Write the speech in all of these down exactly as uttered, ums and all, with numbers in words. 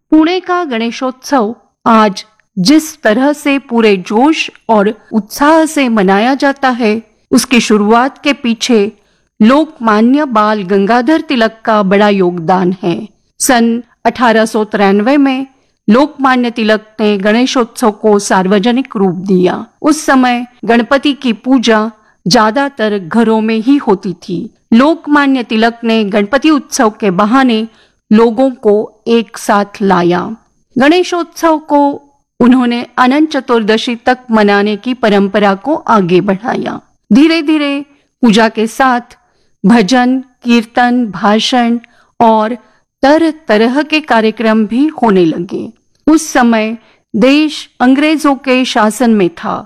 पुणे का गणेशोत्सव आज जिस तरह से पूरे जोश और उत्साह से मनाया जाता है, उसकी शुरुआत के पीछे लोकमान्य बाल गंगाधर तिलक का बड़ा योगदान है। सन अठारह सौ तिरानवे में लोकमान्य तिलक ने गणेशोत्सव को सार्वजनिक रूप दिया। उस समय गणपति की पूजा ज्यादातर घरों में ही होती थी। लोकमान्य तिलक ने गणपति उत्सव के बहाने लोगों को एक साथ लाया। गणेशोत्सव को उन्होंने अनंत चतुर्दशी तक मनाने की परंपरा को आगे बढ़ाया। धीरे धीरे पूजा के साथ भजन, कीर्तन, भाषण और तरह तरह के कार्यक्रम भी होने लगे। उस समय देश अंग्रेजों के शासन में था,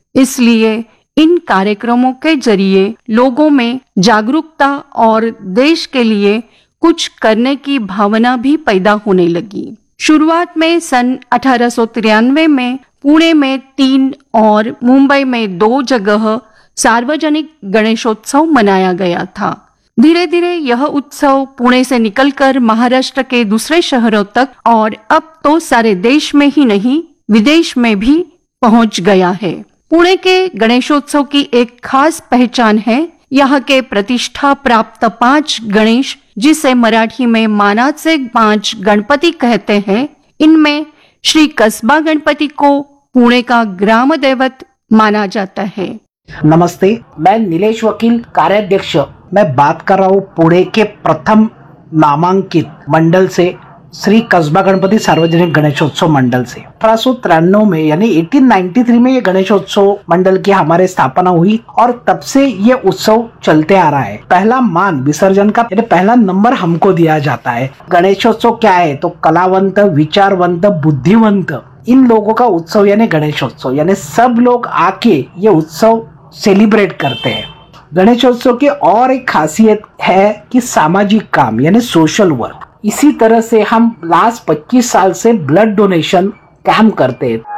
इसलिए इन कार्यक्रमों के जरिए लोगों में जागरूकता और देश के लिए कुछ करने की भावना भी पैदा होने लगी। शुरुआत में सन अठारह सौ तिरानवे में पुणे में तीन और मुंबई में दो जगह सार्वजनिक गणेशोत्सव मनाया गया था। धीरे धीरे यह उत्सव पुणे से निकलकर महाराष्ट्र के दूसरे शहरों तक और अब तो सारे देश में ही नहीं, विदेश में भी पहुंच गया है। पुणे के गणेशोत्सव की एक खास पहचान है यहाँ के प्रतिष्ठा प्राप्त पांच गणेश, जिसे मराठी में मानाचे पांच गणपति कहते हैं। इनमें श्री कसबा गणपति को पुणे का ग्राम दैवत माना जाता है। नमस्ते, मैं नीलेश वकील, कार्याध्यक्ष। मैं बात कर रहा हूँ पुणे के प्रथम नामांकित मंडल से, श्री कसबा गणपति सार्वजनिक गणेशोत्सव मंडल से। अठारह सौ तिरानवे में यानी अठारह सौ तिरानवे में ये गणेशोत्सव मंडल की हमारे स्थापना हुई और तब से ये उत्सव चलते आ रहा है। पहला मान विसर्जन का यानी पहला नंबर हमको दिया जाता है। गणेशोत्सव क्या है तो कलावंत, विचारवंत, बुद्धिवंत इन लोगों का उत्सव यानी गणेशोत्सव, यानी सब लोग आके ये उत्सव सेलिब्रेट करते हैं। गणेशोत्सव की और एक खासियत है कि सामाजिक काम यानी सोशल वर्क। इसी तरह से हम लास्ट पच्चीस साल से ब्लड डोनेशन कैंप करते हैं।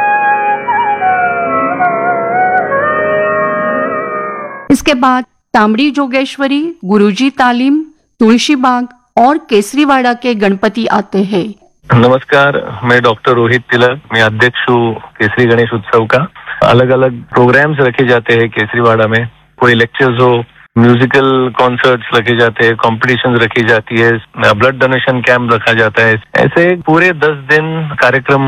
इसके बाद तांबड़ी जोगेश्वरी, गुरुजी तालीम, तुलसी बाग और केसरीवाड़ा के गणपति आते हैं। नमस्कार, मैं डॉक्टर रोहित तिलक, मैं अध्यक्ष हूँ केसरी गणेश उत्सव का। अलग अलग प्रोग्राम्स रखे जाते हैं केसरीवाड़ा में। कोई लेक्चर्स हो, म्यूजिकल कॉन्सर्ट्स रखे जाते हैं, कॉम्पिटिशन रखी जाती है, ब्लड डोनेशन कैंप रखा जाता है। ऐसे पूरे दस दिन कार्यक्रम